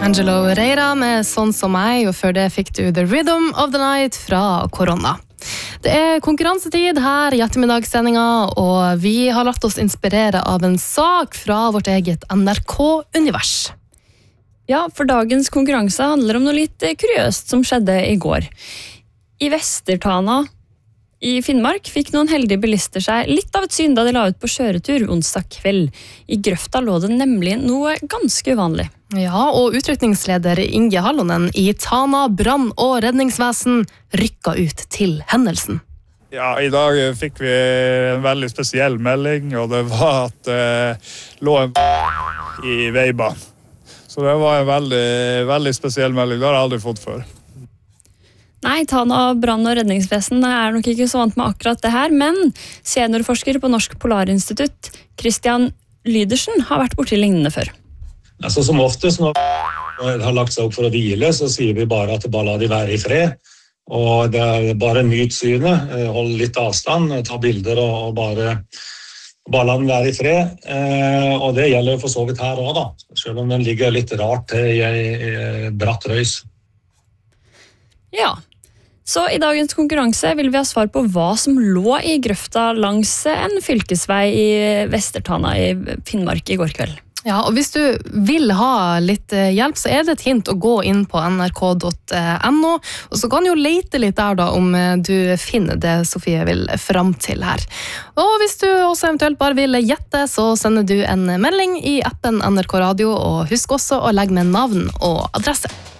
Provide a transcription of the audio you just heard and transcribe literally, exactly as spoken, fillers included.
Angelo Reira med Sånn som meg, og før det fikk du The Rhythm of the Night fra Korona. Det er konkurransetid her i ettermiddagssendinga, og vi har latt oss inspirere av en sak fra vårt eget N R K-univers. Ja, for dagens konkurranse handler om noe litt kuriøst som skjedde i går. I Vestertana i Finnmark fikk noen heldige bilister seg litt av et syn da de la ut på kjøretur onsdag kveld. I grøfta lå det nemlig noe ganske uvanlig. Ja, og utrykningsleder Inge Hallonen i Tana brann- og redningsvesen rykka ut til hendelsen. Ja, i dag fikk vi en veldig spesiell melding, og det var at det eh, lå en i veibanen. Så det var en veldig, veldig spesiell melding, det har jeg aldri fått før. Nei, Tana brann- og redningsvesen er nok ikke så vant med akkurat det her, men seniorforsker på Norsk Polarinstitutt, Christian Lydersen, har vært borti lignende før. Altså, som oftest når de har lagt seg opp for å hvile, så sier vi bare at bare la de være i fred. Og det er bare nyt synet, hold litt avstand, ta bilder og bare, bare la den være i fred. Og det gjelder jo for så vidt her også da, selv om den ligger litt rart til i en bratt røys. Ja, så i dagens konkurranse vil vi ha svar på hva som lå i grøfta langs en fylkesvei i Vestertana i Finnmark i går kveld. Ja, og hvis du vil ha litt hjelp, så er det et hint å gå inn på n r k punktum n o, og så kan du jo lete litt der da om du finner det Sofie vil fram til her. Og hvis du også eventuelt bare vil gjette, så sender du en melding i appen N R K Radio, og husk også å legge med navn og adresse.